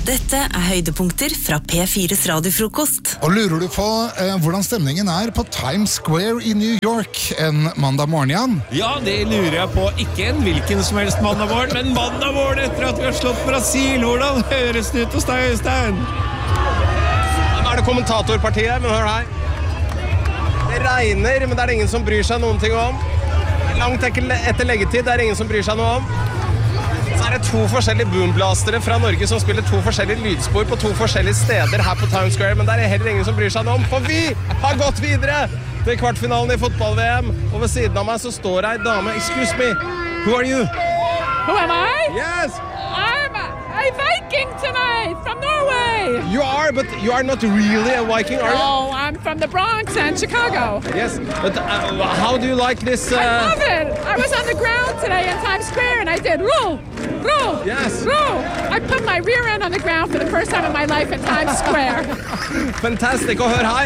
Dette høydepunkter fra P4's radiofrokost. Og lurer du på hvordan stemningen på Times Square i New York en mandag morgen, Jan? Ja, det lurer jeg på. Ikke en hvilken som helst mandag morgen, men mandag morgen etter at vi har slått Brasil. Hvordan høres det ut hos deg, Øystein? Nå det kommentatorpartiet, men hør her. Det regner, men det ingen som bryr seg noen ting om. Langt etter leggetid, det ingen som bryr seg noe om. Så det to forskjellige boomblastere fra Norge som spiller to forskjellige lydspor på to forskjellige steder her på Times Square, men det heller ingen som bryr seg noe om, for vi har gått videre til kvartfinalen i fotball-VM, og ved siden av meg så står ei dame. Excuse me, who are you? Who am I? Yes! I'm a Viking tonight from Norway. You are, but you are not really a Viking, are you? No, I'm from the Bronx and Chicago. Yes, but how do you like this? I love it. I was on the ground today in Times Square and I did roll, roll, yes. roll. I put my rear end on the ground for the first time in my life in Times Square. Fantastic, og hør her.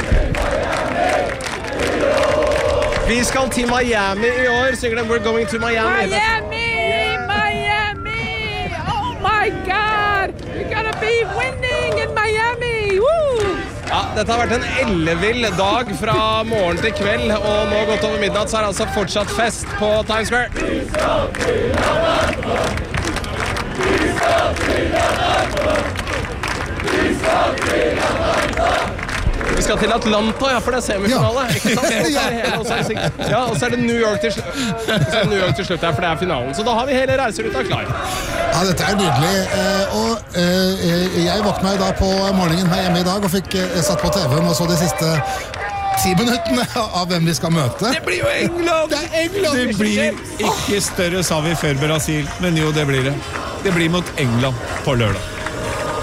Vi skal til Miami i år, synger den We're Going to Miami. Miami! Oh my God! We're gonna be winning in Miami! Woo! Ja, dette har vært en ellevill dag fra morgen til kveld, og nå godt over midnatt så det altså fortsatt fest på Times Square. Vi skal til Atlanta! Vi skal til Atlanta! Vi skal til Atlanta! Vi skal til Atlanta, ja, for det er semifinale, ikke sant? Ja, og så det New York til slutt her, for det er finalen. Så da har vi hele reiseruta klar. Ja, dette nydelig. Og jeg våknet meg da på morgenen her hjemme i dag og fikk satt på TV-en og så de siste 10 minuttene av hvem vi skal møte. Det blir jo England! Det England! Det blir ikke større, sa vi før Brasil, men jo, det blir det. Det blir mot England på lørdag.